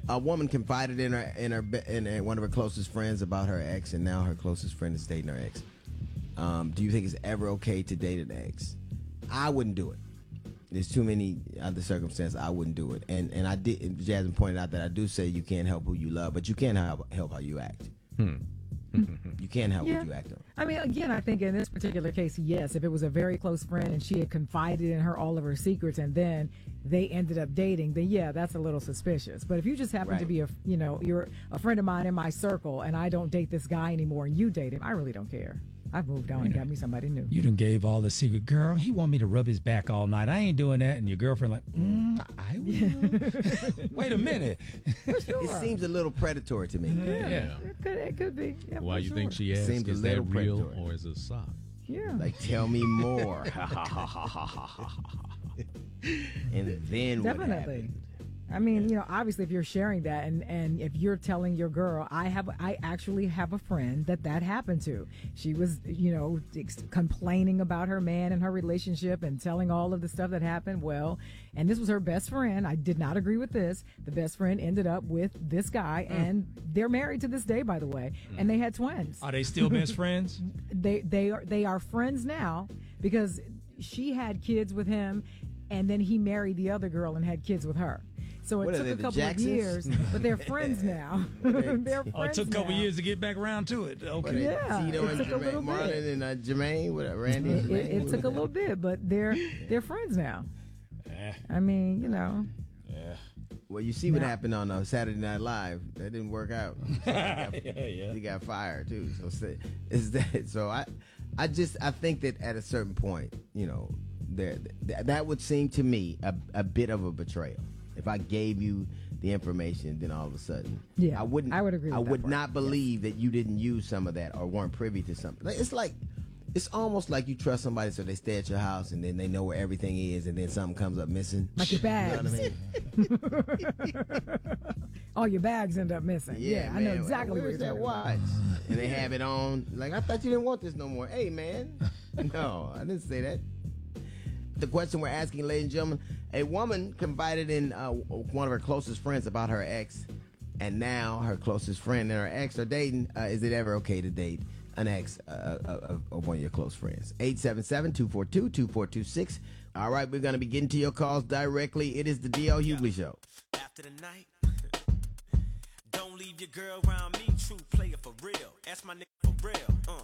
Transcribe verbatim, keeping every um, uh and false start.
a woman confided in her in her in, in one of her closest friends about her ex, and now her closest friend is dating her ex. Um, do you think it's ever okay to date an ex? I wouldn't do it. There's too many other circumstances I wouldn't do it. And and I did. Jasmine pointed out that I do say you can't help who you love, but you can help help how you act. Hmm. You can't help yeah. what you act on. I mean, again, I think in this particular case, yes, if it was a very close friend and she had confided in her all of her secrets and then they ended up dating, then yeah, that's a little suspicious. But if you just happen Right. to be a, you know, you're a friend of mine in my circle and I don't date this guy anymore and you date him, I really don't care. I've moved on and got me somebody new. You done gave all the secret. Girl, he want me to rub his back all night. I ain't doing that. And your girlfriend like, mm, I will. Wait a minute. Sure. It seems a little predatory to me. Yeah, Yeah. It, could, it could be. Yeah, Why for you sure. think she asked? Seems a Is that little real predatory. or is it a sock? Yeah. Like, tell me more. And then what Definitely. happened? I mean, you know, obviously, if you're sharing that, and, and if you're telling your girl, I have, I actually have a friend that that happened to. She was, you know, ex- complaining about her man and her relationship, and telling all of the stuff that happened. Well, and this was her best friend. I did not agree with this. The best friend ended up with this guy, mm. and they're married to this day, by the way. Mm. And they had twins. Are they still best friends? They they are they are friends now because she had kids with him, and then he married the other girl and had kids with her. So it What are took they, a the couple Jacksons? of years, but they're friends now. they're friends Oh, it took a couple now. years to get back around to it. What, Okay. Yeah, Tito it and took a little Jermaine, Marlon bit. and uh, Jermaine, what, Randy and It, Jermaine? it, it took a little bit, but they're they're friends now. I mean, you know. Yeah. Well, you see what Now- happened on uh, Saturday Night Live. That didn't work out. yeah, yeah. He got fired too. So say- is that so? I, I just I think that at a certain point, you know, there th- that would seem to me a, a bit of a betrayal. If I gave you the information, then all of a sudden, Yeah, I wouldn't. I would agree with I that would part. not believe that you didn't use some of that or weren't privy to something. Like, it's like. It's almost like you trust somebody so they stay at your house and then they know where everything is and then something comes up missing. Like your bags. You know what I mean? All your bags end up missing. Yeah, I know man. exactly what Where's you're that talking watch? about. And they have it on. Like, I thought you didn't want this no more. Hey, man. No, I didn't say that. The question we're asking, ladies and gentlemen, a woman confided in uh, one of her closest friends about her ex, and now her closest friend and her ex are dating. Uh, is it ever okay to date an ex uh, of, of one of your close friends? eight seven seven, two four two, two four two six. All right, we're going to be getting to your calls directly. It is the D L Hughley Show. After the night, don't leave your girl around me. True player for real. Ask my nigga for real. Uh.